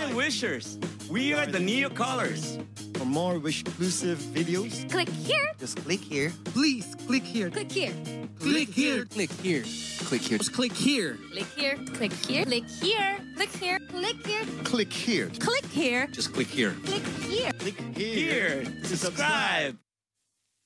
Dear Wishers, we are the Neo Colors. For more Wish-exclusive videos, Click here. just click here. Please click here. Click here. Click here. Click here. Click here. Just click here. Click here. Click here. Click here. Click here. Click here. Click here. Click here. Just click here. Click here. Click here. Here to subscribe.